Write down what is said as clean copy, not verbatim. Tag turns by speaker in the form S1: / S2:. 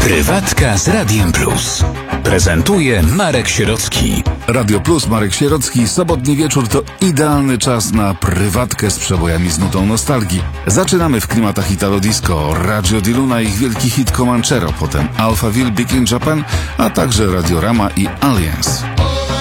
S1: Prywatka z Radiem Plus. Prezentuje Marek Sierocki.
S2: Radio Plus, Marek Sierocki. Sobotni wieczór to idealny czas na prywatkę z przebojami z nutą nostalgii. Zaczynamy w klimatach Italo Disco, Radio di Luna, ich wielki hit Comanchero, potem Alphaville, Big in Japan, a także Radiorama i Alliance.